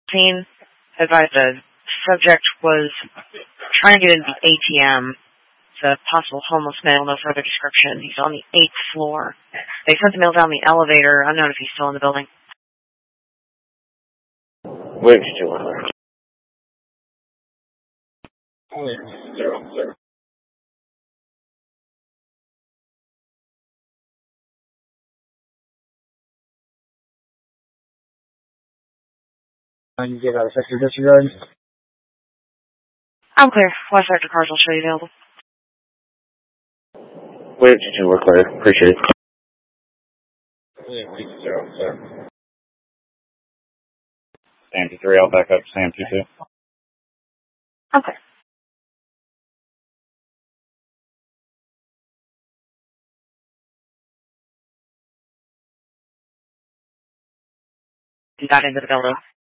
Scene advised the subject was trying to get into the ATM. It's a possible homeless male, no further description. He's on the 8th floor. They sent the mail down the elevator. Unknown if he's still in the building. Where did you want her? Zero. You get out of sector disregard? I'm clear. West Sector cars will show you available. Where did you work later? Appreciate it. Zero. Sam 23, I'll back up Sam 22. I'm clear. He got into the building.